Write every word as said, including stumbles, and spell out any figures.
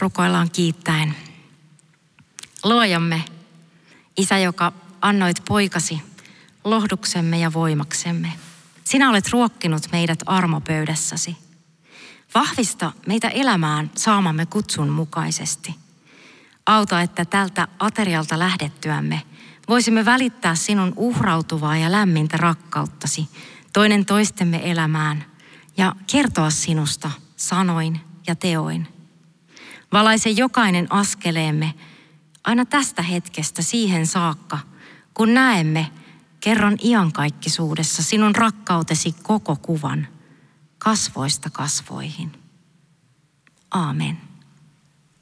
Rukoillaan kiittäen. Luojamme, Isä, joka annoit poikasi lohduksemme ja voimaksemme. Sinä olet ruokkinut meidät armopöydässäsi. Vahvista meitä elämään saamamme kutsun mukaisesti. Auta, että tältä aterialta lähdettyämme voisimme välittää sinun uhrautuvaa ja lämmintä rakkauttasi toinen toistemme elämään ja kertoa sinusta sanoin ja teoin. Valaise jokainen askeleemme aina tästä hetkestä siihen saakka, kun näemme kerran iankaikkisuudessa sinun rakkautesi koko kuvan kasvoista kasvoihin. Aamen.